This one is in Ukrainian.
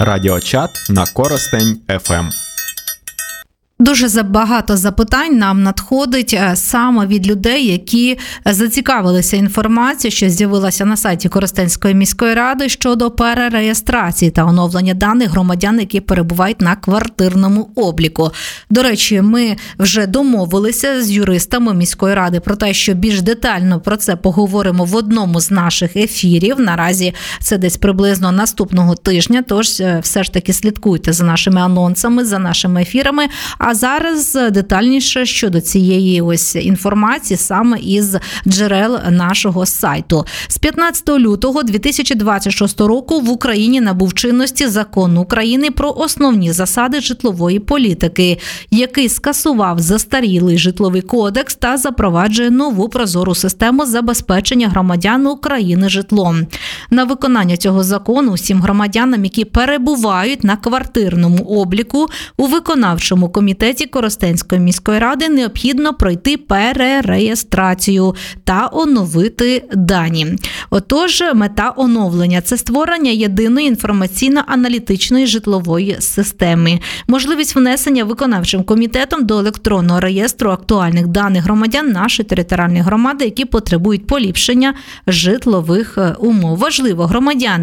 Радіочат на Коростень ФМ. Дуже багато запитань нам надходить саме від людей, які зацікавилися інформацією, що з'явилася на сайті Коростенської міської ради щодо перереєстрації та оновлення даних громадян, які перебувають на квартирному обліку. До речі, ми вже домовилися з юристами міської ради про те, що більш детально про це поговоримо в одному з наших ефірів. Наразі це десь приблизно наступного тижня, тож все ж таки слідкуйте за нашими анонсами, за нашими ефірами. А зараз детальніше щодо цієї ось інформації саме із джерел нашого сайту. З 15 лютого 2026 року в Україні набув чинності Закон України про основні засади житлової політики, який скасував застарілий житловий кодекс та запроваджує нову прозору систему забезпечення громадян України житлом. На виконання цього закону усім громадянам, які перебувають на квартирному обліку, у виконавчому комітеті Коростенської міської ради необхідно пройти перереєстрацію та оновити дані. Отож, мета оновлення – це створення єдиної інформаційно-аналітичної житлової системи. Можливість внесення виконавчим комітетом до електронного реєстру актуальних даних громадян нашої територіальної громади, які потребують поліпшення житлових умов. Важливо, громадяни,